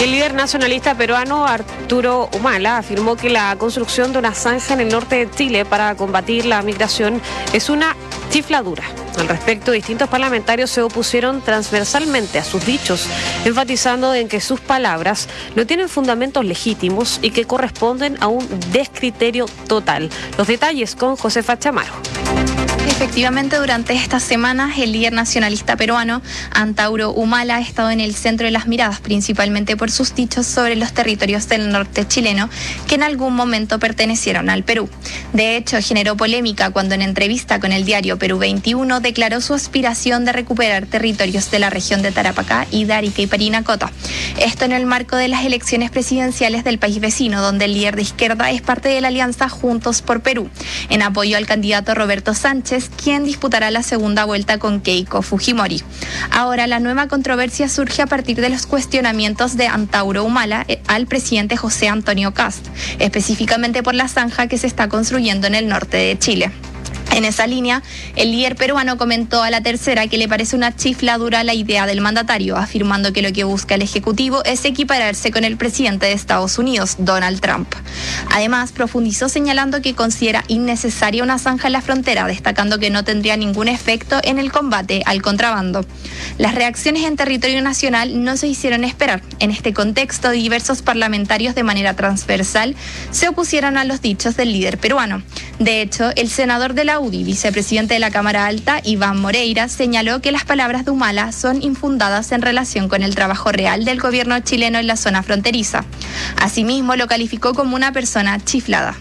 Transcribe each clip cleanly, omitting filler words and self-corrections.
El líder nacionalista peruano Arturo Humala afirmó que la construcción de una zanja en el norte de Chile para combatir la migración es una chifladura. Al respecto, distintos parlamentarios se opusieron transversalmente a sus dichos, enfatizando en que sus palabras no tienen fundamentos legítimos y que corresponden a un descriterio total. Los detalles con Josefa Chamaro. Efectivamente, durante estas semanas, el líder nacionalista peruano, Arturo Humala, ha estado en el centro de las miradas, principalmente por sus dichos sobre los territorios del norte chileno, que en algún momento pertenecieron al Perú. De hecho, generó polémica cuando en entrevista con el diario Perú 21 declaró su aspiración de recuperar territorios de la región de Tarapacá y de Arica y Parinacota. Esto en el marco de las elecciones presidenciales del país vecino, donde el líder de izquierda es parte de la alianza Juntos por Perú, en apoyo al candidato Roberto Sánchez, quien disputará la segunda vuelta con Keiko Fujimori. Ahora, la nueva controversia surge a partir de los cuestionamientos de Arturo Humala al presidente José Antonio Kast, específicamente por la zanja que se está construyendo en el norte de Chile. En esa línea, el líder peruano comentó a La Tercera que le parece una chifladura la idea del mandatario, afirmando que lo que busca el Ejecutivo es equipararse con el presidente de Estados Unidos, Donald Trump. Además, profundizó señalando que considera innecesaria una zanja en la frontera, destacando que no tendría ningún efecto en el combate al contrabando. Las reacciones en territorio nacional no se hicieron esperar. En este contexto, diversos parlamentarios de manera transversal se opusieron a los dichos del líder peruano. De hecho, el senador de la UDI, vicepresidente de la Cámara Alta, Iván Moreira, señaló que las palabras de Humala son infundadas en relación con el trabajo real del gobierno chileno en la zona fronteriza. Asimismo, lo calificó como una persona chiflada.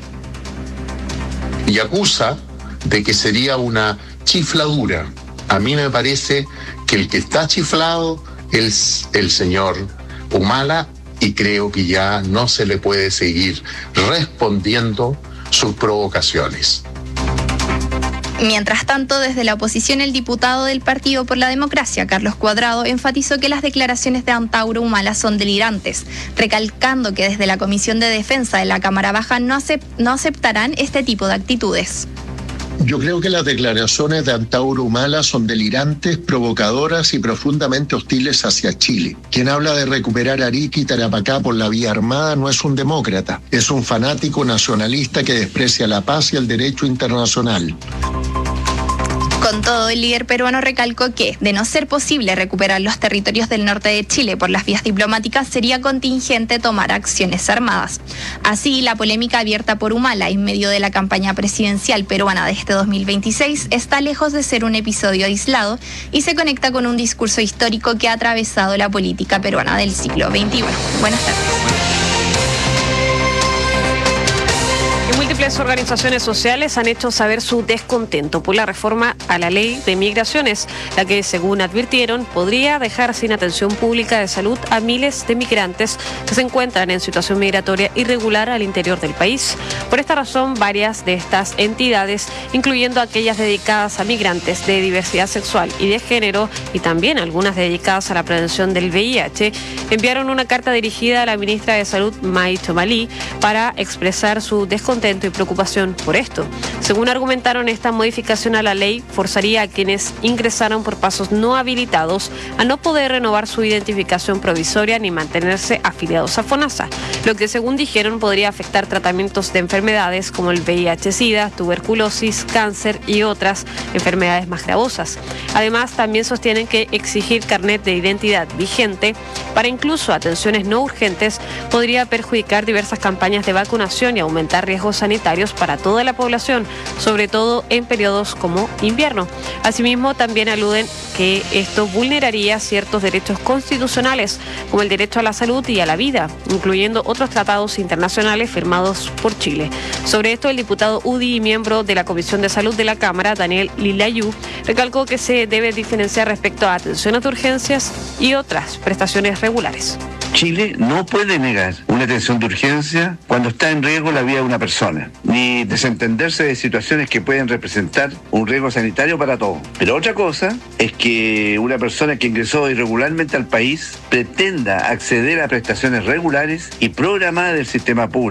Y acusa de que sería una chifladura. A mí me parece que el que está chiflado es el señor Humala, y creo que ya no se le puede seguir respondiendo sus provocaciones. Mientras tanto, desde la oposición, el diputado del Partido por la Democracia, Carlos Cuadrado, enfatizó que las declaraciones de Arturo Humala son delirantes, recalcando que desde la Comisión de Defensa de la Cámara Baja no aceptarán este tipo de actitudes. Yo creo que las declaraciones de Arturo Humala son delirantes, provocadoras y profundamente hostiles hacia Chile. Quien habla de recuperar Arica y Tarapacá por la vía armada no es un demócrata, es un fanático nacionalista que desprecia la paz y el derecho internacional. Con todo, el líder peruano recalcó que, de no ser posible recuperar los territorios del norte de Chile por las vías diplomáticas, sería contingente tomar acciones armadas. Así, la polémica abierta por Humala en medio de la campaña presidencial peruana de este 2026 está lejos de ser un episodio aislado y se conecta con un discurso histórico que ha atravesado la política peruana del siglo XXI. Buenas tardes. Múltiples organizaciones sociales han hecho saber su descontento por la reforma a la ley de migraciones, la que, según advirtieron, podría dejar sin atención pública de salud a miles de migrantes que se encuentran en situación migratoria irregular al interior del país. Por esta razón, varias de estas entidades, incluyendo aquellas dedicadas a migrantes de diversidad sexual y de género, y también algunas dedicadas a la prevención del VIH, enviaron una carta dirigida a la ministra de Salud, Mai Tomalí, para expresar su descontento y preocupación por esto. Según argumentaron, esta modificación a la ley forzaría a quienes ingresaron por pasos no habilitados a no poder renovar su identificación provisoria ni mantenerse afiliados a FONASA, lo que, según dijeron, podría afectar tratamientos de enfermedades como el VIH-Sida, tuberculosis, cáncer y otras enfermedades más gravosas. Además, también sostienen que exigir carnet de identidad vigente para incluso atenciones no urgentes podría perjudicar diversas campañas de vacunación y aumentar riesgos sanitarios para toda la población, sobre todo en periodos como invierno. Asimismo, también aluden que esto vulneraría ciertos derechos constitucionales, como el derecho a la salud y a la vida, incluyendo otros tratados internacionales firmados por Chile. Sobre esto, el diputado UDI y miembro de la Comisión de Salud de la Cámara, Daniel Lilayú, recalcó que se debe diferenciar respecto a atenciones de urgencias y otras prestaciones regulares. Chile no puede negar una atención de urgencia cuando está en riesgo la vida de una persona, ni desentenderse de situaciones que pueden representar un riesgo sanitario para todos. Pero otra cosa es que una persona que ingresó irregularmente al país pretenda acceder a prestaciones regulares y programadas del sistema público.